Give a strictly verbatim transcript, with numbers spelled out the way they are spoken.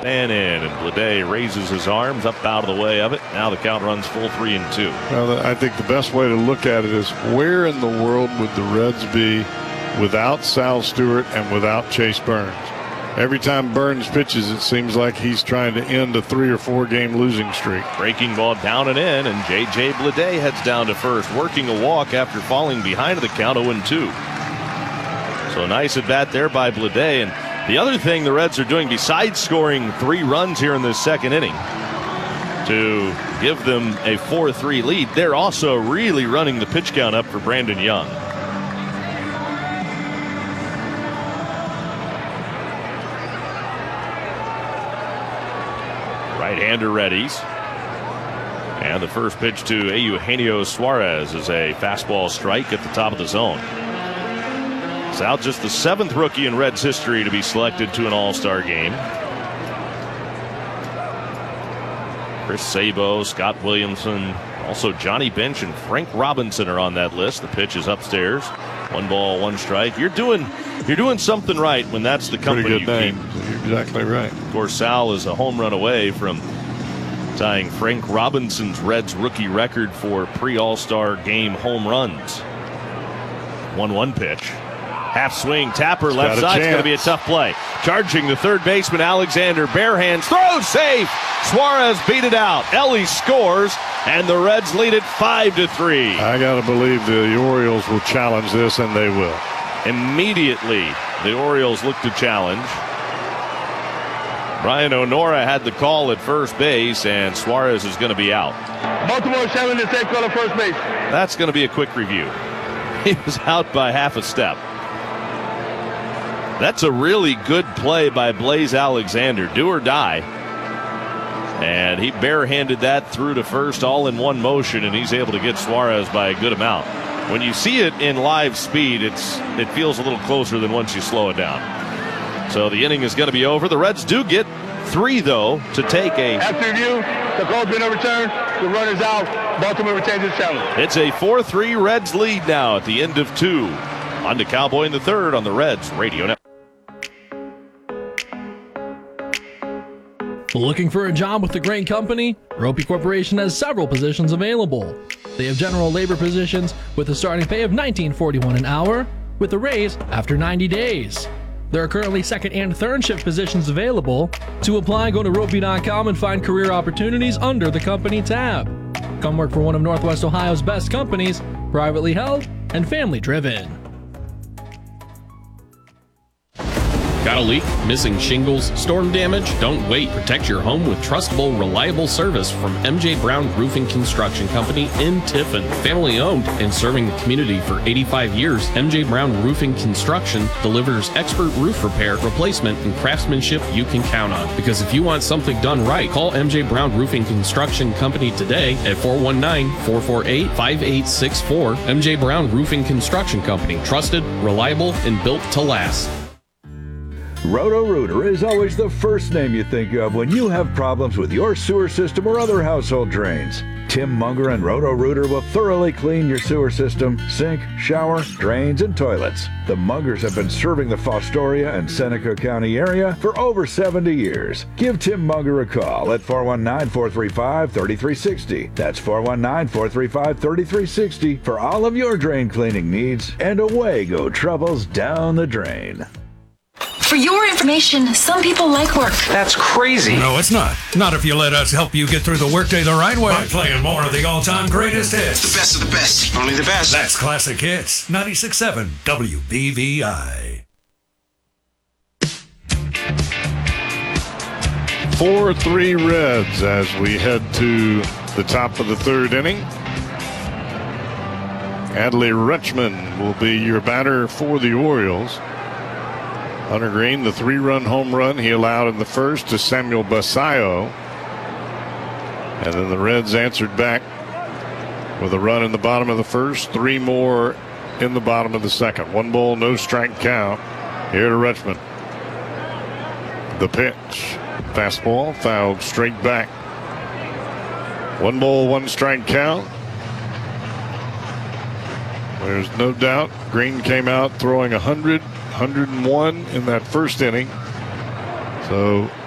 and in. And Bleday raises his arms up out of the way of it. Now the count runs full three and two. Well, I think the best way to look at it is where in the world would the Reds be without Sal Stewart and without Chase Burns? Every time Burns pitches, it seems like he's trying to end a three or four game losing streak. Breaking ball down and in, and J J Bleday heads down to first, working a walk after falling behind the count oh and two. So nice at bat there by Bleday. And the other thing the Reds are doing besides scoring three runs here in this second inning to give them a four three lead, they're also really running the pitch count up for Brandon Young. Right-hander readies. And the first pitch to Eugenio Suarez is a fastball strike at the top of the zone. Sal, just the seventh rookie in Reds history to be selected to an All-Star game. Chris Sabo, Scott Williamson, also Johnny Bench and Frank Robinson are on that list. The pitch is upstairs. One ball, one strike. You're doing you're doing something right when that's the company Pretty good you name. keep. You're exactly right. Of course, Sal is a home run away from tying Frank Robinson's Reds rookie record for pre-All-Star game home runs. one one pitch. Half swing, Tapper, He's left side. It's going to be a chance. tough play. Charging the third baseman, Alexander. Bare hands, throws safe. Suarez beat it out. Ellie scores, and the Reds lead it five to three. I got to believe the Orioles will challenge this, and they will. Immediately, the Orioles look to challenge. Brian O'Nora had the call at first base, and Suarez is going to be out. Baltimore seven to take call at first base. That's going to be a quick review. He was out by half a step. That's a really good play by Blaze Alexander. Do or die. And he barehanded that through to first all in one motion, and he's able to get Suarez by a good amount. When you see it in live speed, it's it feels a little closer than once you slow it down. So the inning is going to be over. The Reds do get three, though, to take a... After review, the call's been overturned. The runner's out. Baltimore retains its challenge. It's a four three Reds lead now at the end of two. On to Cowboy in the third on the Reds Radio Network. Looking for a job with a great company? Ropey Corporation has several positions available. They have general labor positions with a starting pay of nineteen forty-one an hour with a raise after ninety days. There are currently second and third shift positions available. To apply, go to ropey dot com and find career opportunities under the company tab. Come work for one of Northwest Ohio's best companies, privately held and family driven. Got a leak? Missing shingles? Storm damage? Don't wait. Protect your home with trustable, reliable service from M J Brown Roofing Construction Company in Tiffin. Family owned and serving the community for eighty-five years, M J Brown Roofing Construction delivers expert roof repair, replacement, and craftsmanship you can count on. Because if you want something done right, call M J Brown Roofing Construction Company today at four one nine, four four eight, five eight six four. M J Brown Roofing Construction Company. Trusted, reliable, and built to last. Roto-Rooter is always the first name you think of when you have problems with your sewer system or other household drains. Tim Munger and Roto-Rooter will thoroughly clean your sewer system, sink, shower, drains, and toilets. The Mungers have been serving the Fostoria and Seneca County area for over seventy years. Give Tim Munger a call at four one nine, four three five, three three six zero. That's four one nine, four three five, three three six zero for all of your drain cleaning needs, and away go troubles down the drain. For your information, some people like work. That's crazy. No, it's not. Not if you let us help you get through the workday the right way. By playing more of the all-time greatest hits. The best of the best. Only the best. That's Classic Hits. ninety-six point seven W B V I. four three Reds as we head to the top of the third inning. Adley Rutschman will be your batter for the Orioles. Hunter Green, the three-run home run he allowed in the first to Samuel Basayo. And then the Reds answered back with a run in the bottom of the first, three more in the bottom of the second. One ball, no strike count here to Rutschman. The pitch. Fastball fouled straight back. One ball, one strike count. There's no doubt Green came out throwing one hundred, one hundred one in that first inning. So